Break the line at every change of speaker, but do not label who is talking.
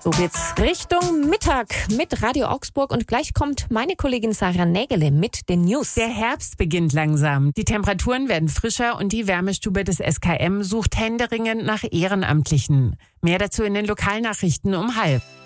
So geht's Richtung Mittag mit Radio Augsburg und gleich kommt meine Kollegin Sarah Nägele mit den News.
Der Herbst beginnt langsam. Die Temperaturen werden frischer und die Wärmestube des SKM sucht händeringend nach Ehrenamtlichen. Mehr dazu in den Lokalnachrichten um 12:30.